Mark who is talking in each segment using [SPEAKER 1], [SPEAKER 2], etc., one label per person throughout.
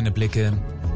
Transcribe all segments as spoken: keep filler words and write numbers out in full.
[SPEAKER 1] deine Blicke.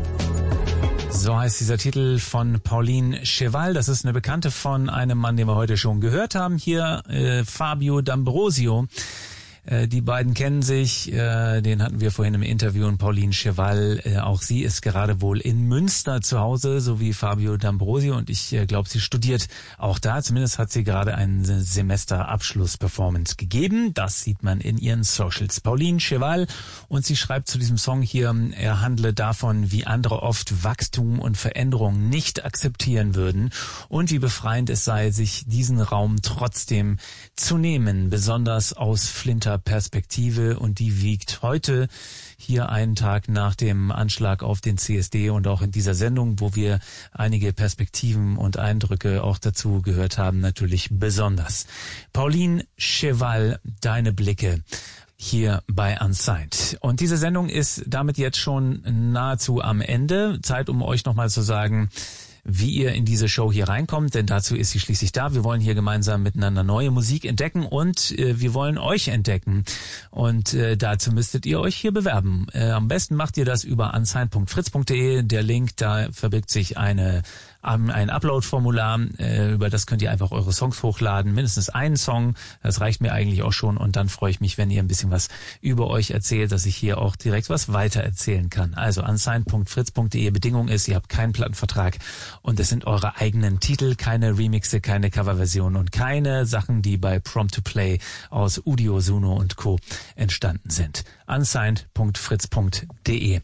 [SPEAKER 1] So heißt dieser Titel von Pauline Cheval. Das ist eine Bekannte von einem Mann, den wir heute schon gehört haben. Hier äh, Fabio D'Ambrosio. Äh, die beiden kennen sich, äh, den hatten wir vorhin im Interview. Und Pauline Cheval, äh, auch sie ist gerade wohl in Münster zu Hause, so wie Fabio D'Ambrosio. Und ich äh, glaube, sie studiert auch da. Zumindest hat sie gerade einen Semester-Abschluss-Performance gegeben. Das sieht man in ihren Socials. Pauline Cheval. Und sie schreibt zu diesem Song hier, er handle davon, wie andere oft Wachstum und Veränderung nicht akzeptieren würden. Und wie befreiend es sei, sich diesen Raum trotzdem zu nehmen. Besonders aus Flinter Perspektive, und die wiegt heute hier einen Tag nach dem Anschlag auf den C S D und auch in dieser Sendung, wo wir einige Perspektiven und Eindrücke auch dazu gehört haben, natürlich besonders. Pauline Cheval, deine Blicke. Hier bei Unsigned. Und diese Sendung ist damit jetzt schon nahezu am Ende. Zeit, um euch nochmal zu sagen, wie ihr in diese Show hier reinkommt, denn dazu ist sie schließlich da. Wir wollen hier gemeinsam miteinander neue Musik entdecken und äh, wir wollen euch entdecken. Und äh, dazu müsstet ihr euch hier bewerben. Äh, am besten macht ihr das über unsigned punkt fritz punkt de. Der Link, da verbirgt sich eine ein Upload-Formular, äh, über das könnt ihr einfach eure Songs hochladen, mindestens einen Song, das reicht mir eigentlich auch schon, und dann freue ich mich, wenn ihr ein bisschen was über euch erzählt, dass ich hier auch direkt was weiter erzählen kann. Also unsigned punkt fritz punkt de. Bedingung ist, ihr habt keinen Plattenvertrag und es sind eure eigenen Titel, keine Remixe, keine Coverversion und keine Sachen, die bei Prompt to Play aus Udio, Suno und Co. entstanden sind. unsigned punkt fritz punkt de.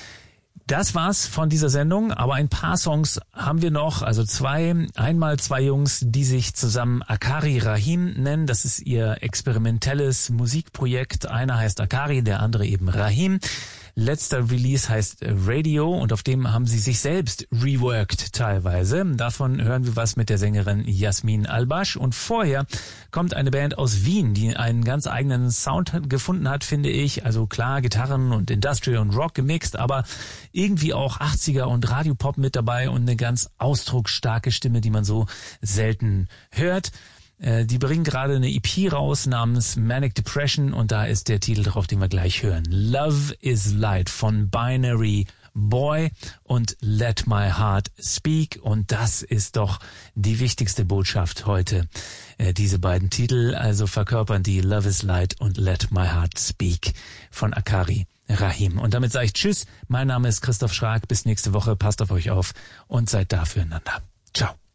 [SPEAKER 1] Das war's von dieser Sendung, aber ein paar Songs haben wir noch, also zwei, einmal zwei Jungs, die sich zusammen Akari Rahim nennen. Das ist ihr experimentelles Musikprojekt. Einer heißt Akari, der andere eben Rahim. Letzter Release heißt Radio und auf dem haben sie sich selbst reworked teilweise. Davon hören wir was mit der Sängerin Jasmin Albasch. Und vorher kommt eine Band aus Wien, die einen ganz eigenen Sound gefunden hat, finde ich. Also klar, Gitarren und Industrial und Rock gemixt, aber irgendwie auch achtziger und Radiopop mit dabei und eine ganz ausdrucksstarke Stimme, die man so selten hört. Die bringen gerade eine E P raus namens Manic Depression und da ist der Titel drauf, den wir gleich hören. Love is Light von Binary Boy und Let My Heart Speak, und das ist doch die wichtigste Botschaft heute. Diese beiden Titel also verkörpern die Love is Light und Let My Heart Speak von Akari Rahim. Und damit sage ich Tschüss, mein Name ist Christoph Schrag, bis nächste Woche, passt auf euch auf und seid da füreinander. Ciao.